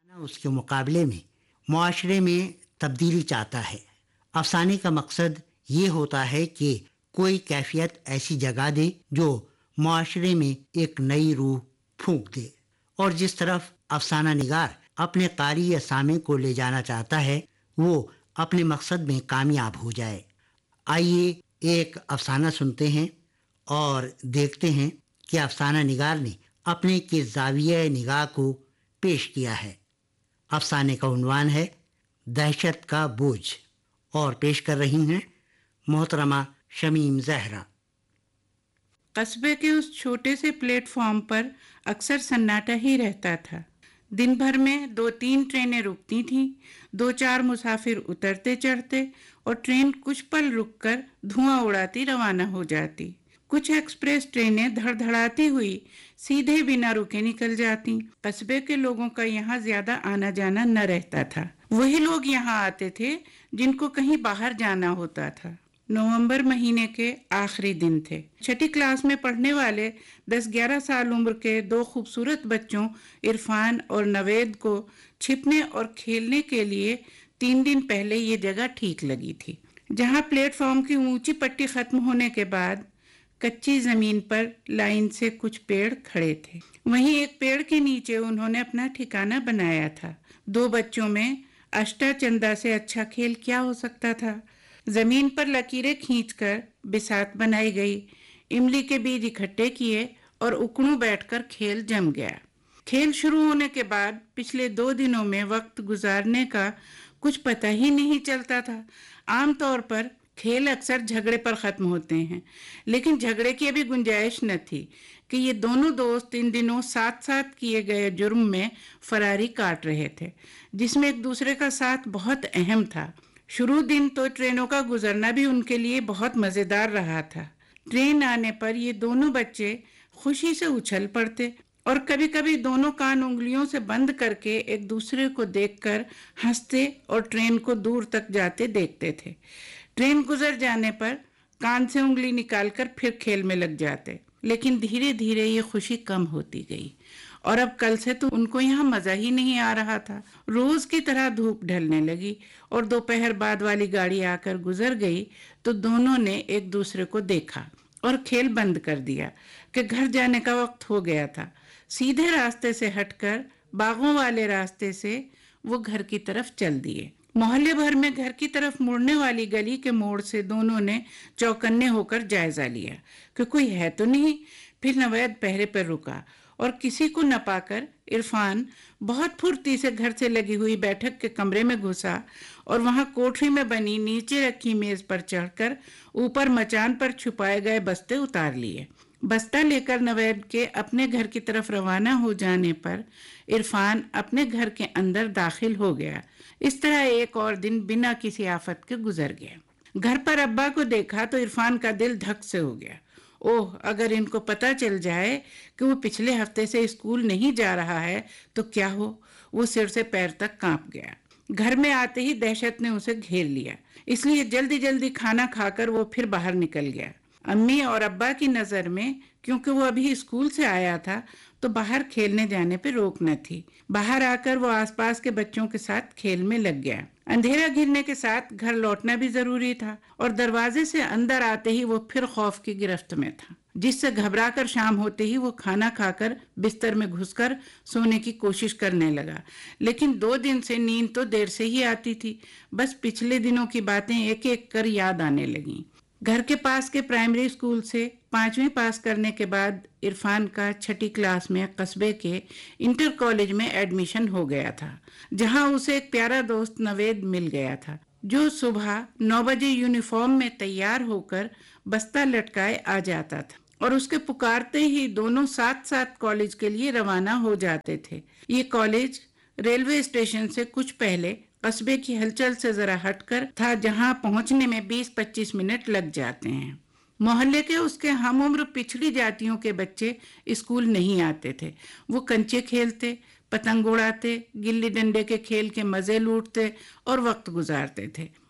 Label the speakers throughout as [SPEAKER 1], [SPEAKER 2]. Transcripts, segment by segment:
[SPEAKER 1] उसके मुकाबले में मुआशरे में तब्दीली चाहता है। अफसाने का मकसद ये होता है कि कोई कैफियत ऐसी जगा दे जो मुआशरे में एक नई रूह फूंक दे। और जिस तरफ अफसाना निगार अपने कारी या सामे को ले जाना चाहता है वो अपने मकसद में कामयाब हो जाए। आइए एक अफसाना सुनते हैं और देखते हैं कि अफसाना निगार ने अपने किस ज़ाविये निगाह को पेश किया है। अफसाने का उन्वान है दहशत का बोझ और पेश कर रही हैं मोहतरमा शमीम जहरा।
[SPEAKER 2] कस्बे के उस छोटे से प्लेटफॉर्म पर अक्सर सन्नाटा ही रहता था। दिन भर में 2-3 ट्रेनें रुकती थीं, 2-4 मुसाफिर उतरते चढ़ते और ट्रेन कुछ पल रुककर धुआं उड़ाती रवाना हो जाती। कुछ एक्सप्रेस ट्रेनें धड़धड़ाती हुई सीधे बिना रुके निकल जाती। कस्बे के लोगों का यहाँ ज्यादा आना जाना न रहता था। वही लोग यहाँ आते थे जिनको कहीं बाहर जाना होता था। नवंबर महीने के आखिरी दिन थे। छठी क्लास में पढ़ने वाले 10-11 साल उम्र के 2 खूबसूरत बच्चों इरफान और नवेद को छिपने और खेलने के लिए 3 दिन पहले ये जगह ठीक लगी थी। जहाँ प्लेटफॉर्म की ऊंची पट्टी खत्म होने के बाद कच्ची जमीन पर लाइन से कुछ पेड़ खड़े थे। वहीं एक पेड़ के नीचे उन्होंने अपना ठिकाना बनाया था। 2 बच्चों में अष्टाचंदा से अच्छा खेल क्या हो सकता था। जमीन पर लकीरें खींचकर बिसात बनाई गई, इमली के बीज इकट्ठे किए और उकड़ू बैठकर खेल जम गया। खेल शुरू होने के बाद पिछले 2 दिनों में वक्त गुजारने का कुछ पता ही नहीं चलता था। आमतौर पर खेल अक्सर झगड़े पर खत्म होते हैं, लेकिन झगड़े की अभी गुंजाइश न थी कि ये दोनों दोस्त इन दिनों साथ साथ किए गए जुर्म में फरारी काट रहे थे, जिसमें एक दूसरे का साथ बहुत अहम था। शुरू दिन तो ट्रेनों का गुजरना भी उनके लिए बहुत मजेदार रहा था। ट्रेन आने पर ये दोनों बच्चे खुशी से उछल पड़ते और कभी-कभी दोनों कान उंगलियों से बंद करके एक दूसरे को देखकर हंसते और ट्रेन को दूर तक जाते देखते थे। ट्रेन गुजर जाने पर कान से उंगली निकालकर फिर खेल में लग जाते, लेकिन धीरे धीरे ये खुशी कम होती गई और अब कल से तो उनको यहाँ मजा ही नहीं आ रहा था। रोज की तरह धूप ढलने लगी और दोपहर बाद वाली गाड़ी आकर गुजर गई तो दोनों ने एक दूसरे को देखा और खेल बंद कर दिया कि घर जाने का वक्त हो गया था। सीधे रास्ते से हटकर बागों वाले रास्ते से वो घर की तरफ चल दिए। मोहल्ले भर में घर की तरफ मुड़ने वाली गली के मोड़ से दोनों ने चौकन्ने होकर जायजा लिया कि कोई है तो नहीं। फिर नवैद पहरे पर रुका और किसी को न पाकर इरफान बहुत फुर्ती से घर से लगी हुई बैठक के कमरे में घुसा और वहां कोठरी में बनी नीचे रखी मेज पर चढ़कर ऊपर मचान पर छुपाए गए बस्ते उतार लिए। बस्ता लेकर नवैद के अपने घर की तरफ रवाना हो जाने पर इरफान अपने घर के अंदर दाखिल हो गया। इस तरह एक और दिन बिना किसी आफत के गुजर गया। घर पर अब्बा को देखा तो इरफान का दिल धक से हो गया। ओह, अगर इनको पता चल जाए कि वो पिछले हफ्ते से स्कूल नहीं जा रहा है तो क्या हो। वो सिर से पैर तक कांप गया। घर में आते ही दहशत ने उसे घेर लिया, इसलिए जल्दी जल्दी खाना खाकर वो फिर बाहर निकल गया। अम्मी और अब्बा की नजर में क्योंकि वो अभी स्कूल से आया था तो बाहर खेलने जाने पे रोक न थी। बाहर आकर वो आसपास के बच्चों के साथ खेल में लग गया। अंधेरा घिरने के साथ घर लौटना भी जरूरी था और दरवाजे से अंदर आते ही वो फिर खौफ की गिरफ्त में था, जिससे घबराकर शाम होते ही वो खाना खाकर बिस्तर में घुसकर सोने की कोशिश करने लगा। लेकिन 2 दिन से नींद तो देर से ही आती थी। बस पिछले दिनों की बातें एक एक कर याद आने लगीं। घर के पास के प्राइमरी स्कूल से 5वीं पास करने के बाद इरफान का छठी क्लास में कस्बे के इंटर कॉलेज में एडमिशन हो गया था, जहां उसे एक प्यारा दोस्त नवेद मिल गया था, जो सुबह 9 बजे यूनिफॉर्म में तैयार होकर बस्ता लटकाए आ जाता था और उसके पुकारते ही दोनों साथ साथ कॉलेज के लिए रवाना हो जाते थे। ये कॉलेज रेलवे स्टेशन से कुछ पहले कस्बे की हलचल से जरा हटकर था, जहां पहुंचने में 20-25 मिनट लग जाते हैं। मोहल्ले के उसके हम उम्र पिछड़ी जातियों के बच्चे स्कूल नहीं आते थे। वो कंचे खेलते, पतंग उड़ाते, गिल्ली डंडे के खेल के मजे लूटते और वक्त गुजारते थे।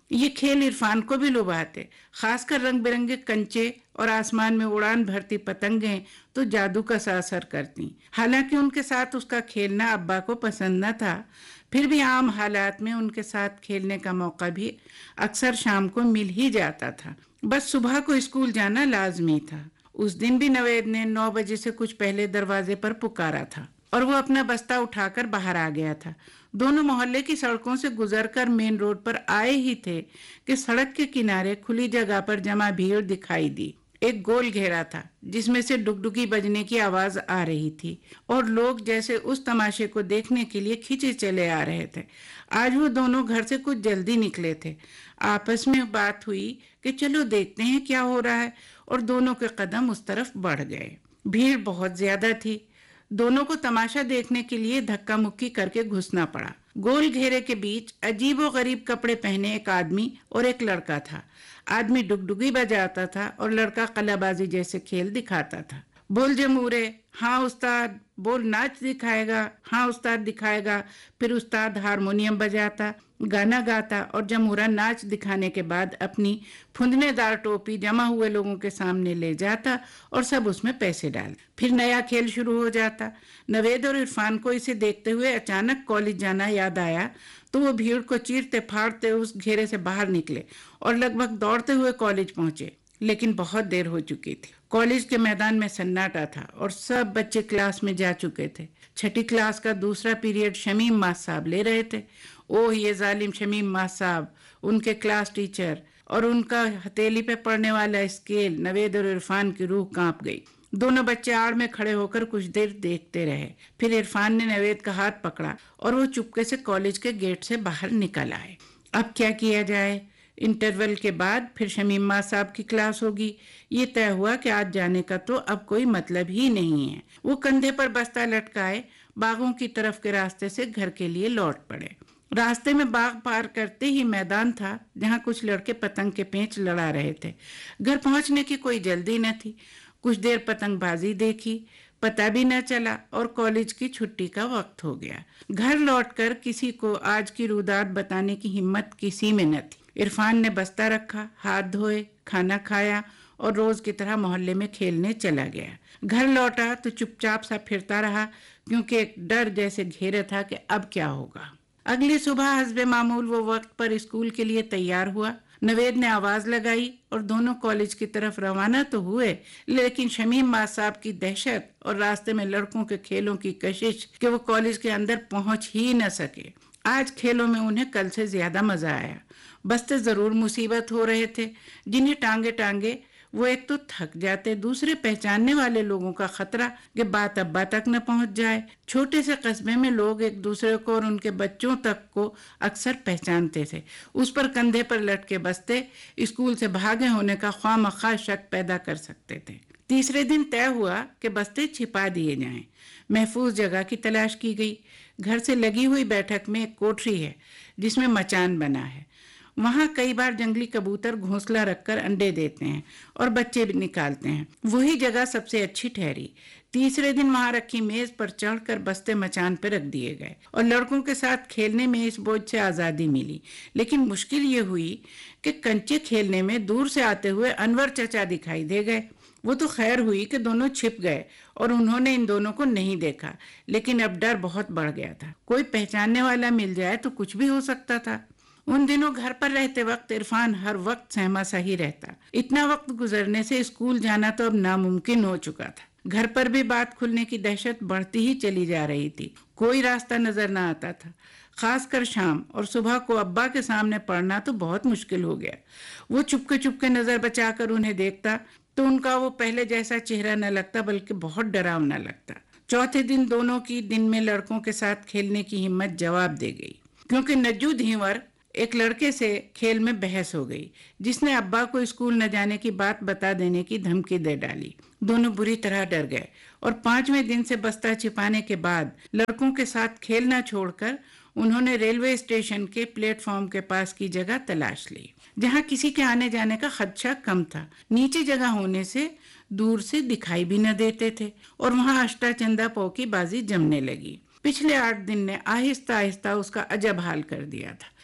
[SPEAKER 2] ये खेल इरफान को भी लुभाते, खासकर रंग बिरंगे कंचे और आसमान में उड़ान भरती पतंगें तो जादू का सा असर करती। हालांकि उनके साथ उसका खेलना अब्बा को पसंद न था, फिर भी आम हालात में उनके साथ खेलने का मौका भी अक्सर शाम को मिल ही जाता था। बस सुबह को स्कूल जाना लाजमी था। उस दिन भी नवेद ने 9 बजे से कुछ पहले दरवाजे पर पुकारा था और वो अपना बस्ता उठाकर बाहर आ गया था। दोनों मोहल्ले की सड़कों से गुजरकर मेन रोड पर आए ही थे कि सड़क के किनारे खुली जगह पर जमा भीड़ दिखाई दी। एक गोल घेरा था जिसमें से डुगडुगी बजने की आवाज आ रही थी और लोग जैसे उस तमाशे को देखने के लिए खींचे चले आ रहे थे। आज वो दोनों घर से कुछ जल्दी निकले थे। आपस में बात हुई कि चलो देखते हैं क्या हो रहा है, और दोनों के कदम उस तरफ बढ़ गए। भीड़ बहुत ज्यादा थी। दोनों को तमाशा देखने के लिए धक्का मुक्की करके घुसना पड़ा। गोल घेरे के बीच अजीबो गरीब कपड़े पहने एक आदमी और एक लड़का था। आदमी डुगडुगी बजाता था और लड़का कलाबाजी जैसे खेल दिखाता था। बोल जमूरे, हाँ उस्ताद, बोल नाच दिखाएगा, हाँ उस्ताद दिखाएगा। फिर उस्ताद हारमोनियम बजाता, गाना गाता और जमूरा नाच दिखाने के बाद अपनी फुंदनेदार टोपी जमा हुए लोगों के सामने ले जाता और सब उसमें पैसे डाल। फिर नया खेल शुरू हो जाता। नवेद और इरफान को इसे देखते हुए अचानक कॉलेज जाना याद आया, तो वो भीड़ को चीरते फाड़ते उस घेरे से बाहर निकले और लगभग दौड़ते हुए कॉलेज पहुंचे। लेकिन बहुत देर हो चुकी थी। कॉलेज के मैदान में सन्नाटा था और सब बच्चे क्लास में जा चुके थे। छठी क्लास का दूसरा पीरियड शमीम माँ साहब ले रहे थे। ओह ये जालिम शमीम माँ साहब, उनके क्लास टीचर और उनका हथेली पे पड़ने वाला स्केल। नवेद और इरफान की रूह कांप गई। दोनों बच्चे आड़ में खड़े होकर कुछ देर देखते रहे। फिर इरफान ने नवेद का हाथ पकड़ा और वो चुपके से कॉलेज के गेट से बाहर निकल आए। अब क्या किया जाए? इंटरवल के बाद फिर शमीम माँ साहब की क्लास होगी। ये तय हुआ कि आज जाने का तो अब कोई मतलब ही नहीं है। वो कंधे पर बस्ता लटकाए बागों की तरफ के रास्ते से घर के लिए लौट पड़े। रास्ते में बाग पार करते ही मैदान था जहाँ कुछ लड़के पतंग के पेंच लड़ा रहे थे। घर पहुंचने की कोई जल्दी न थी। कुछ देर पतंगबाजी देखी, पता भी न चला और कॉलेज की छुट्टी का वक्त हो गया। घर लौटकर किसी को आज की रुदात बताने की हिम्मत किसी में न थी। इरफान ने बस्ता रखा, हाथ धोए, खाना खाया और रोज की तरह मोहल्ले में खेलने चला गया। घर लौटा तो चुपचाप सा फिरता रहा, क्योंकि एक डर जैसे घेरे था कि अब क्या होगा। अगली सुबह हस्बे मामूल वो वक्त पर स्कूल के लिए तैयार हुआ। नवेद ने आवाज लगाई और दोनों कॉलेज की तरफ रवाना तो हुए, लेकिन शमीम माँ साहब की दहशत और रास्ते में लड़कों के खेलों की कशिश कि वो कॉलेज के अंदर पहुंच ही न सके। आज खेलों में उन्हें कल से ज्यादा मजा आया। बस्ते जरूर मुसीबत हो रहे थे, जिन्हें टांगे टांगे वो एक तो थक जाते, दूसरे पहचानने वाले लोगों का खतरा कि बात अब्बा तक न पहुंच जाए। छोटे से कस्बे में लोग एक दूसरे को और उनके बच्चों तक को अक्सर पहचानते थे। उस पर कंधे पर लटके बस्ते स्कूल से भागे होने का ख्वामख्वाह शक पैदा कर सकते थे। तीसरे दिन तय हुआ कि बस्ते छिपा दिए जाएं। महफूज जगह की तलाश की गई। घर से लगी हुई बैठक में एक कोठरी है जिसमें मचान बना है। वहां कई बार जंगली कबूतर घोंसला रखकर अंडे देते हैं और बच्चे भी निकालते हैं। वही जगह सबसे अच्छी ठहरी। तीसरे दिन वहां रखी मेज पर चढ़कर बस्ते मचान पर रख दिए गए और लड़कों के साथ खेलने में इस बोझ से आजादी मिली। लेकिन मुश्किल ये हुई कि कंचे खेलने में दूर से आते हुए अनवर चचा दिखाई दे गए। वो तो खैर हुई कि दोनों छिप गए और उन्होंने इन दोनों को नहीं देखा, लेकिन अब डर बहुत बढ़ गया था। कोई पहचानने वाला मिल जाए तो कुछ भी हो सकता था। उन दिनों घर पर रहते वक्त इरफान हर वक्त सहमा सा ही रहता। इतना वक्त गुजरने से स्कूल जाना तो अब नामुमकिन हो चुका था। घर पर भी बात खुलने की दहशत बढ़ती ही चली जा रही थी। कोई रास्ता नजर ना आता था। खासकर शाम और सुबह को अब्बा के सामने पढ़ना तो बहुत मुश्किल हो गया। वो चुपके चुपके नजर बचाकर उन्हें देखता तो उनका वो पहले जैसा चेहरा न लगता, बल्कि बहुत डरावना लगता। चौथे दिन दोनों की दिन में लड़कों के साथ खेलने की हिम्मत जवाब दे गई, क्योंकि नज्जू धीवर एक लड़के से खेल में बहस हो गई, जिसने अब्बा को स्कूल न जाने की बात बता देने की धमकी दे डाली। दोनों बुरी तरह डर गए और 5वें दिन से बस्ता छिपाने के बाद लड़कों के साथ खेलना छोड़कर उन्होंने रेलवे स्टेशन के प्लेटफॉर्म के पास की जगह तलाश ली, जहां किसी के आने जाने का खदशा कम था। नीचे जगह होने से दूर से दिखाई भी न देते थे और वहां अष्टाचंदा पौ की बाजी जमने लगी। पिछले 8 दिन ने आहिस्ता आहिस्ता उसका अजब हाल कर दिया था।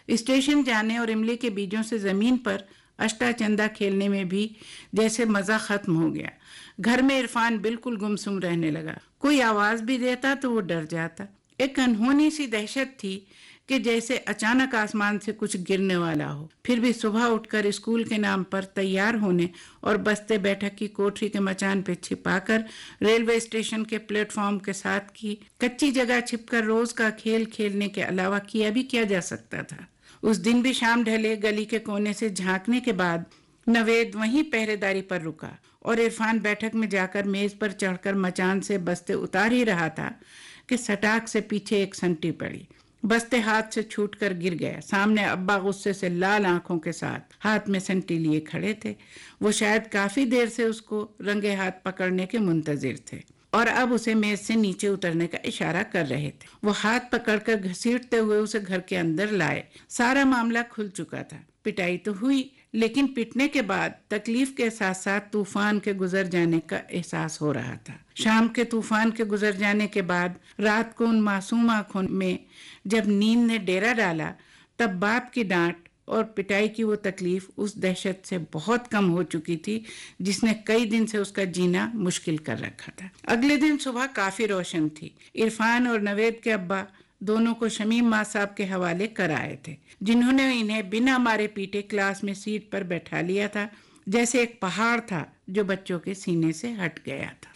[SPEAKER 2] स्टेशन जाने और इमली के बीजों से जमीन पर अष्टाचंदा खेलने में भी जैसे मजा खत्म हो गया। घर में इरफान बिल्कुल गुमसुम रहने लगा। कोई आवाज भी देता तो वो डर जाता। एक अनहोनी सी दहशत थी कि जैसे अचानक आसमान से कुछ गिरने वाला हो। फिर भी सुबह उठकर स्कूल के नाम पर तैयार होने और बस्ते बैठक की कोठरी के मचान पे छिपाकर रेलवे स्टेशन के प्लेटफॉर्म के साथ की कच्ची जगह छिपकर रोज का खेल खेलने के अलावा किया भी क्या जा सकता था। उस दिन भी शाम ढले गली के कोने से झांकने के बाद नवेद वहीं पहरेदारी पर रुका और इरफान बैठक में जाकर मेज पर चढ़कर मचान से बस्ते उतार ही रहा था कि सटाक से पीछे एक संटी पड़ी। बस्ते हाथ से छूटकर गिर गया। सामने अब्बा गुस्से से लाल आंखों के साथ हाथ में संटी लिए खड़े थे। वो शायद काफी देर से उसको रंगे हाथ पकड़ने के मुंतजिर थे और अब उसे मेज से नीचे उतरने का इशारा कर रहे थे। वो हाथ पकड़कर घसीटते हुए उसे घर के अंदर लाए। सारा मामला खुल चुका था। पिटाई तो हुई, लेकिन पिटने के बाद तकलीफ के साथ साथ तूफान के गुजर जाने का एहसास हो रहा था। शाम के तूफान के गुजर जाने के बाद रात को उन मासूम आंखों में जब नींद ने डेरा डाला, तब बाप की डांट और पिटाई की वो तकलीफ उस दहशत से बहुत कम हो चुकी थी जिसने कई दिन से उसका जीना मुश्किल कर रखा था। अगले दिन सुबह काफी रोशन थी। इरफान और नवेद के अब्बा दोनों को शमीम माँ साहब के हवाले कर आए थे, जिन्होंने इन्हें बिना मारे पीटे क्लास में सीट पर बैठा लिया था, जैसे एक पहाड़ था जो बच्चों के सीने से हट गया था।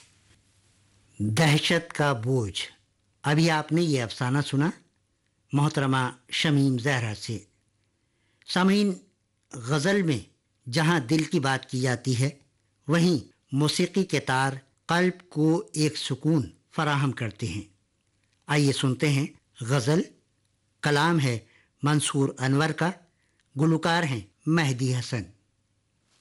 [SPEAKER 1] दहशत का बोझ। अभी आपने ये अफसाना सुना मोहतरमा शमीम ज़हरा से। सामीन, गज़ल में जहाँ दिल की बात की जाती है, वहीं मौसीकी के तार क़ल्ब को एक सुकून फराहम करते हैं। आइए सुनते हैं गज़ल। कलाम है मंसूर अनवर का, गुलकार हैं मेहदी हसन।